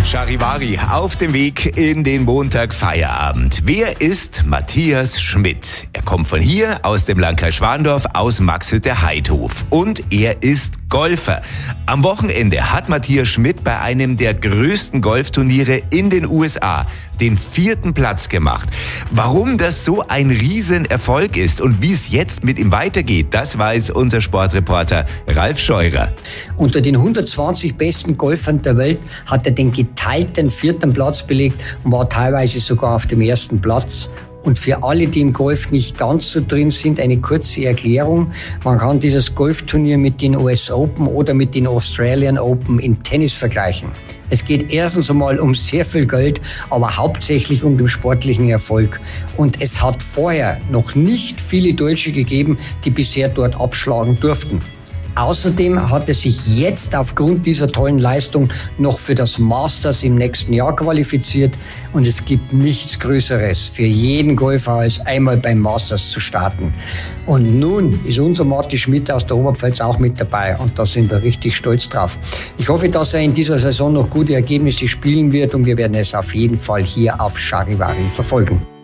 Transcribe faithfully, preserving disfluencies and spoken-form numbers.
Charivari auf dem Weg in den Montagfeierabend. Wer ist Matthias Schmidt? Er kommt von hier, aus dem Landkreis Schwandorf, aus Maxhütte-Heidhof. Und er ist Golfer. Am Wochenende hat Matthias Schmidt bei einem der größten Golfturniere in den U S A den vierten Platz gemacht. Warum das so ein Riesenerfolg ist und wie es jetzt mit ihm weitergeht, das weiß unser Sportreporter Ralf Scheurer. Unter den hundertzwanzig besten Golfern der Welt hat er den geteilten vierten Platz belegt und war teilweise sogar auf dem ersten Platz. Und für alle, die im Golf nicht ganz so drin sind, eine kurze Erklärung. Man kann dieses Golfturnier mit den U S Open oder mit den Australian Open im Tennis vergleichen. Es geht erstens einmal um sehr viel Geld, aber hauptsächlich um den sportlichen Erfolg. Und es hat vorher noch nicht viele Deutsche gegeben, die bisher dort abschlagen durften. Außerdem hat er sich jetzt aufgrund dieser tollen Leistung noch für das Masters im nächsten Jahr qualifiziert. Und es gibt nichts Größeres für jeden Golfer, als einmal beim Masters zu starten. Und nun ist unser Matti Schmidt aus der Oberpfalz auch mit dabei. Und da sind wir richtig stolz drauf. Ich hoffe, dass er in dieser Saison noch gute Ergebnisse spielen wird. Und wir werden es auf jeden Fall hier auf Charivari verfolgen.